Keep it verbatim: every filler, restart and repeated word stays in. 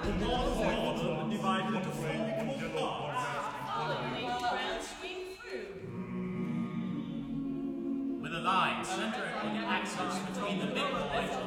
The walls of Northern divided into four equal parts. Following round swing through. With a line centering the axis between the midpoint